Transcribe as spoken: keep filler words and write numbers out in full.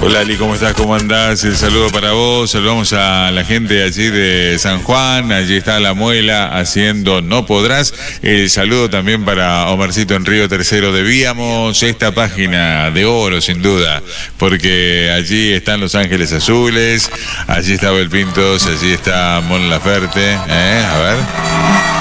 Hola Ali, ¿cómo estás? ¿Cómo andás? El saludo para vos. Saludamos a la gente allí de San Juan. Allí está La Muela haciendo No Podrás. El saludo también para Omarcito en Río Tercero. Debíamos esta página de oro, sin duda, porque allí están Los Ángeles Azules, allí está Belpintos, allí está Mon Laferte. ¿Eh? A ver.